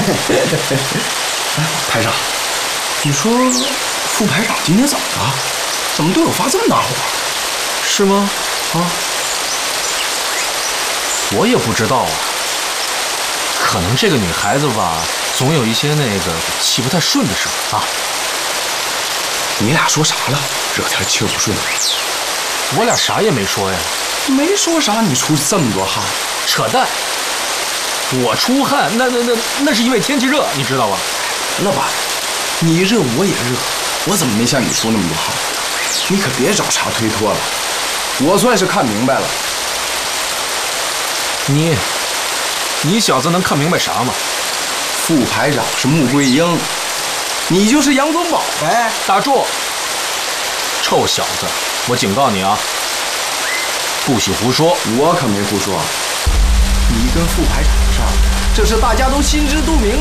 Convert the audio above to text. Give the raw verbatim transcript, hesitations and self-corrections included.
排长，你说副排长今天怎么了？怎么对我发这么大火？ 是吗？ 啊， 我也不知道啊。可能这个女孩子吧，总有一些那个气不太顺的时候啊。 你俩说啥了？这天气不顺。 我俩啥也没说呀。 没说啥，你出这么多汗？ 扯淡！我出汗，那那那那是因为天气热，你知道吧？ 了吧，你热我也热，我怎么没像你出那么多汗？你可别找茬推脱了，我算是看明白了。 你，你小子能看明白啥吗？ 副排长是穆桂英，你就是杨宗保呗。 打住！臭小子，我警告你啊，不许胡说！ 我可没胡说，你跟副排长的事儿，这是大家都心知肚明。